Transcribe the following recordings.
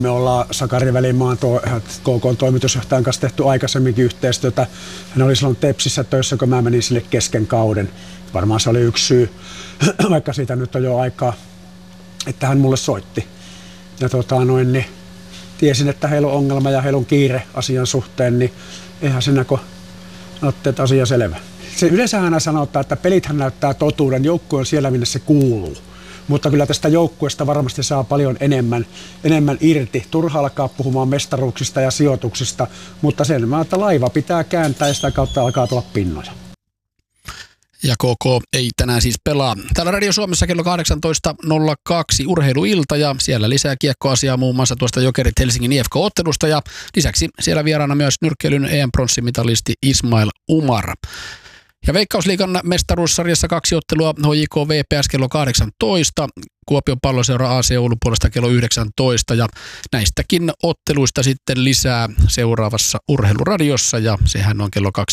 Me ollaan Sakari Välimaan KK:n toimitusjohtajan kanssa tehty aikaisemminkin yhteistyötä. Hän oli silloin Tepsissä töissä, kun mä menin sille kesken kauden. Varmaan se oli yksi syy, vaikka siitä nyt on jo aikaa, että hän mulle soitti. Ja niin tiesin, että heillä on ongelma ja heillä on kiire asian suhteen, niin eihän siinä kun otteet asia selvä. Yleensä aina sanotaan, että pelithän näyttää totuuden, joukkue on siellä, minne se kuuluu. Mutta kyllä tästä joukkueesta varmasti saa paljon enemmän irti. Turha alkaa puhumaan mestaruuksista ja sijoituksista, mutta sen että laiva pitää kääntää ja sitä kautta alkaa tulla pinnoja. Ja KK ei tänään siis pelaa. Täällä Radio Suomessa kello 18.02 urheiluilta ja siellä lisää kiekkoasiaa muun muassa tuosta Jokerit Helsingin IFK-ottelusta ja lisäksi siellä vieraana myös nyrkkeilyn EM-pronssimitalisti Ismail Umar. Ja Veikkausliigan mestaruussarjassa 2 ottelua HJK VPS kello 18, Kuopion Palloseura AC Oulu puolesta kello 19 ja näistäkin otteluista sitten lisää seuraavassa urheiluradiossa ja sehän on kello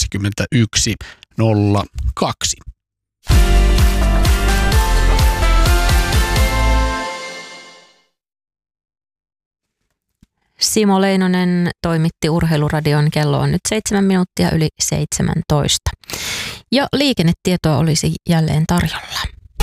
21.02. Simo Leinonen toimitti urheiluradion, kello on nyt 7 minuuttia yli 17. Ja liikennetietoa olisi jälleen tarjolla.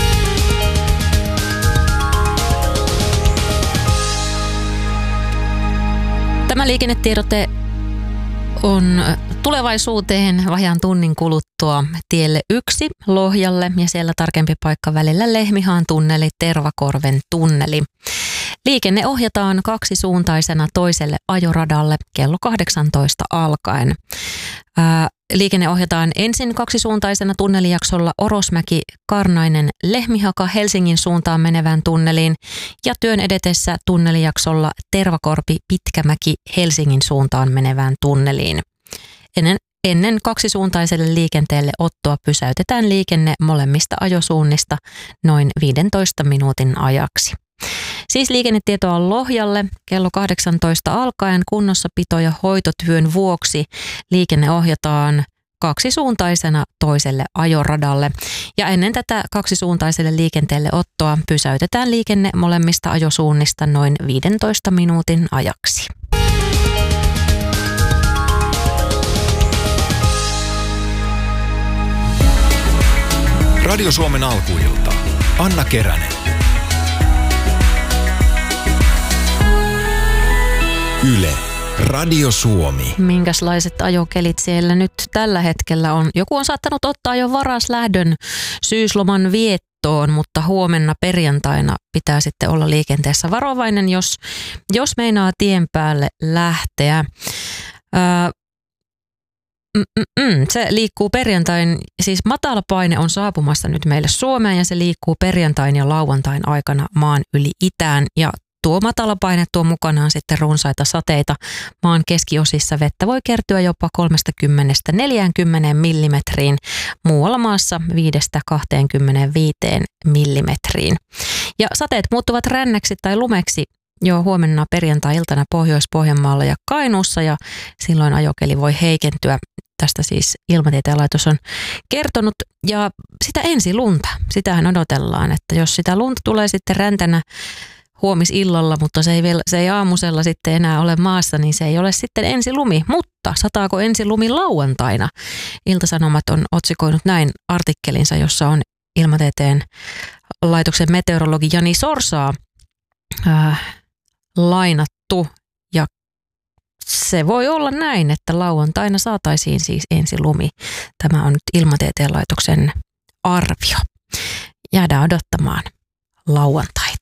Tämä liikennetiedote on tulevaisuuteen vajaan tunnin kuluttua tielle 1 Lohjalle ja siellä tarkempi paikka välillä Lehmihaan tunneli, Tervakorven tunneli. Liikenne ohjataan kaksisuuntaisena toiselle ajoradalle kello 18 alkaen. Liikenne ohjataan ensin kaksisuuntaisena tunnelijaksolla Orosmäki-Karnainen-Lehmihaka Helsingin suuntaan menevään tunneliin ja työn edetessä tunnelijaksolla Tervakorpi-Pitkämäki Helsingin suuntaan menevään tunneliin. Ennen kaksisuuntaiselle liikenteelle ottoa pysäytetään liikenne molemmista ajosuunnista noin 15 minuutin ajaksi. Siis liikennetietoa on Lohjalle kello 18 alkaen kunnossapito- ja hoitotyön vuoksi liikenne ohjataan kaksisuuntaisena toiselle ajoradalle. Ja ennen tätä kaksisuuntaiselle liikenteelle ottoa pysäytetään liikenne molemmista ajosuunnista noin 15 minuutin ajaksi. Radio Suomen alkuilta. Anna Keränen. Yle, Radio Suomi. Minkälaiset ajokelit siellä nyt tällä hetkellä on? Joku on saattanut ottaa jo varaslähdön syysloman viettoon, mutta huomenna perjantaina pitää sitten olla liikenteessä varovainen, jos meinaa tien päälle lähteä. Se liikkuu perjantain, siis matala paine on saapumassa nyt meille Suomeen ja se liikkuu perjantain ja lauantain aikana maan yli itään ja tuo matala paine tuo mukanaan sitten runsaita sateita. Maan keskiosissa vettä voi kertyä jopa 30–40 millimetriin, muualla maassa 5–25 millimetriin. Ja sateet muuttuvat rännäksi tai lumeksi jo huomenna perjantai-iltana Pohjois-Pohjanmaalla ja Kainuussa ja silloin ajokeli voi heikentyä. Tästä siis Ilmatieteen laitos on kertonut ja sitä ensilunta, sitähän odotellaan, että jos sitä lunta tulee sitten räntänä huomisillalla, mutta se ei aamusella sitten enää ole maassa, niin se ei ole sitten ensilumi. Mutta sataako ensilumi lauantaina? Ilta-Sanomat on otsikoinut näin artikkelinsa, jossa on Ilmatieteen laitoksen meteorologi Jani Sorsaa lainattu. Ja se voi olla näin, että lauantaina saataisiin siis ensilumi. Tämä on nyt Ilmatieteen laitoksen arvio. Jäädään odottamaan lauantaille.